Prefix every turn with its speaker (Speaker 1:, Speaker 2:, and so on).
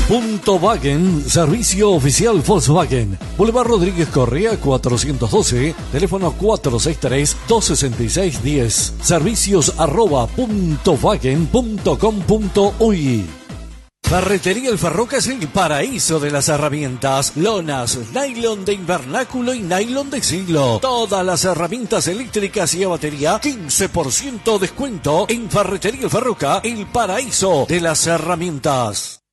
Speaker 1: Punto Wagen, servicio oficial Volkswagen. Boulevard Rodríguez Correa 412, teléfono 463-266-10. Servicios @puntowagen.com.uy. Ferretería El Farroca es el paraíso de las herramientas. Lonas, nylon de invernáculo y nylon de siglo. Todas las herramientas eléctricas y a batería, 15% descuento en Ferretería El Farroca, el paraíso de las herramientas.